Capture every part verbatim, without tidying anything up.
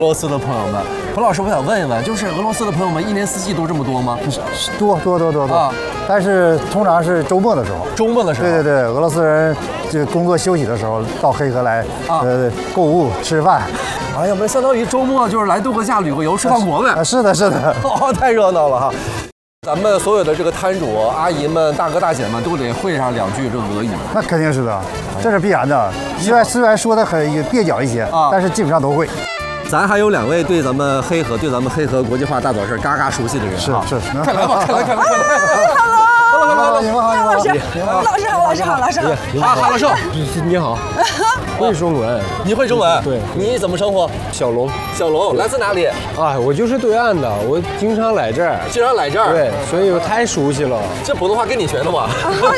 俄罗斯的朋友们，彭老师，我想问一问，就是俄罗斯的朋友们一年四季都这么多吗？ 多多多多多， 啊、 但是通常是周末的时候。 周末的时候。 对对对，俄罗斯人就工作休息的时候到黑河来，啊、呃，购物吃饭。 哎呀，我们相当于周末就是来度个假、旅个游、吃趟国呗。 啊，是的，是的。 哦，太热闹了哈！咱们所有的这个摊主阿姨们、大哥大姐们都得会上两句这个俄语。 那肯定是的，这是必然的。虽然虽然说的很蹩脚一些，啊、但是基本上都会。 咱还有两位对咱们黑河、对咱们黑河国际化大早市嘎嘎熟悉的人是是， 快来吧，快来快来快来 ！Hello， 你们好，你们好， 老师，老师好，老师好，老师好。 啊，哈老师， 你好，会中文？ 你会中文？ 对。 你怎么称呼？ 小龙。 小龙，来自哪里？ 啊，我就是对岸的，我经常来这儿。 经常来这儿？ 对，所以我太熟悉了。 这普通话跟你学的吗？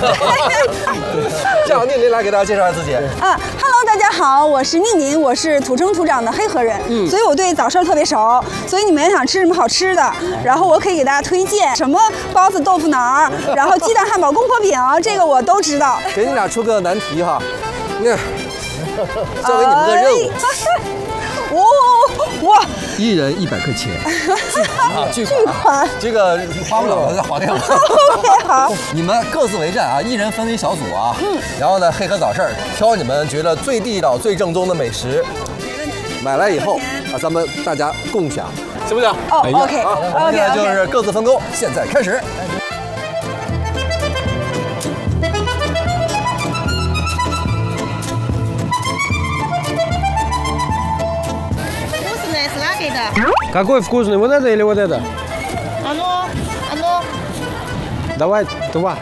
这样，宁宁来给大家介绍一下自己。 啊 ，Hello， 大家好，我是宁宁，我是土生土长的黑河人，嗯，所以我对早市特别熟。所以你们想吃什么好吃的，然后我可以给大家推荐什么包子、豆腐脑，然后鸡蛋汉堡、宫保饼，这个我都知道。 给你俩出个难题哈，你看，交给你们个任务。 哦，哇！ 一人一百块钱，巨款啊，巨款， 这个花不了了，再还给我。 OK， 好。 你们各自为战啊，一人分为小组啊。嗯。然后呢，黑河早市挑你们觉得最地道、最正宗的美食，买来以后啊，咱们大家共享，行不行？ 哦 ，OK， 好，我们现在就是各自分工，现在开始。 Какой вкусный? Вот это или вот это? Оно, оно. Давай два.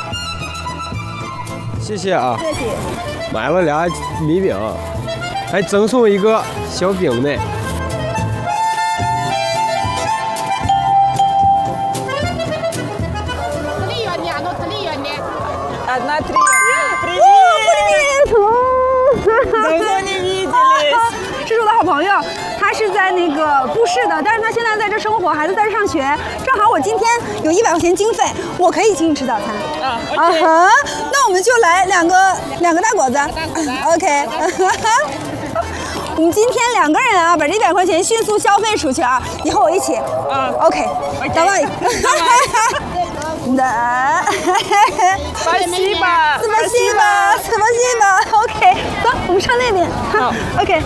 谢谢啊。 谢谢。 买了俩米饼，还赠送一个小饼呢。 Одна три. Привет! Давно не виделись. 这是我的好朋友，他是在那个布市的，但是他现在在这生活，孩子在这上学。正好我今天有一百块钱经费，我可以请你吃早餐。 啊啊哈，那我们就来两个两个大果子。OK。我们今天两个人啊，把这一百块钱迅速消费出去啊，以后我一起。 啊 OK。давай。Да. Спасибо. Спасибо. Спасибо. OK， 走，我们上那边。好 ，OK。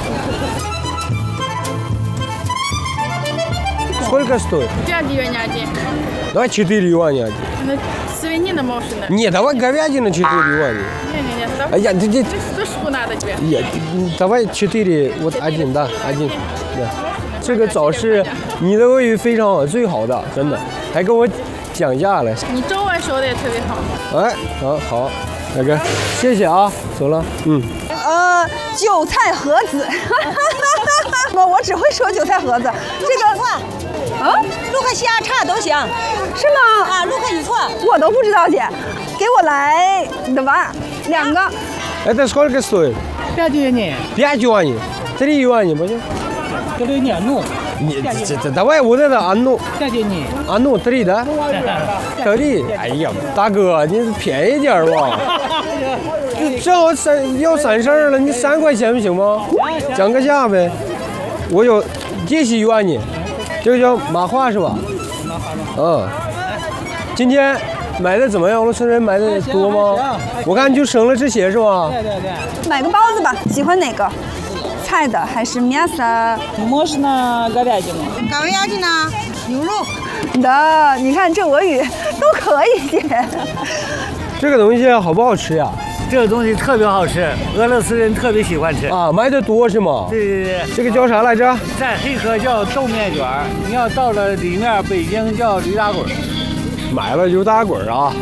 Сколько стоит? пять юаней один. Давай четыре юаня один. Ну, свинина можно. Нет, давай говядина четыре юаня. Не-не-не, А давай. я, ты, ты, Что штуку надо тебе? я, давай четыре, вот один, да, один. Да. 这个早市，你的俄语非常好，最好的，真的，还跟我讲价了。 你中文说的也特别好。 哎，好好，大哥，谢谢啊，走了，嗯。 呃，韭菜盒子，我我只会说韭菜盒子，这个啊， 录个虾叉都行， 是吗？ 啊，录个一错， 我都不知道姐，给我来的吧，两个。 Это сколько стоит? пять юаней. пять юаней. три юаня, понял? три не, ну. Нет, давай вот это, одну. пять юаней. одну, три, да? три. 哎呀，大哥，你便宜点吧。正好三要三十二了，你三块钱不行吗？讲个价呗。我有这些yuan，这个叫麻花是吧？嗯。今天买的怎么样？俄罗斯人买的多吗？我看就省了这些是吧？ 对对对。 买个包子吧，喜欢哪个？菜的还是мясо？ Можно говядину. говядина, 牛肉。 的，你看这俄语都可以姐。 这个东西好不好吃呀？ 这个东西特别好吃，俄罗斯人特别喜欢吃。 啊，买的多是吗？ 对对对。 这个叫啥来着？ 在黑河叫豆面卷，你要到了里面，北京叫驴打滚。 买了驴打滚啊！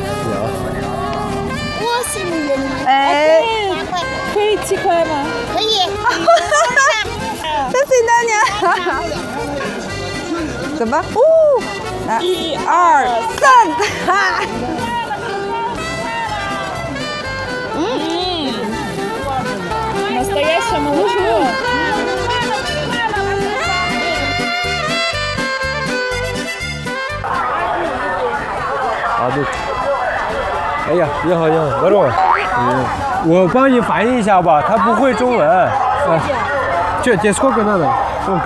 我心里人。 哎， 可以七块吗？ 可以。 这谁的呢？怎么？哦，来，一二三，哈。 嗯 Настоящая молочко. 啊对。哎呀，你好你好，我说，嗯，我帮你翻译一下吧，他不会中文。这这 сколько надо?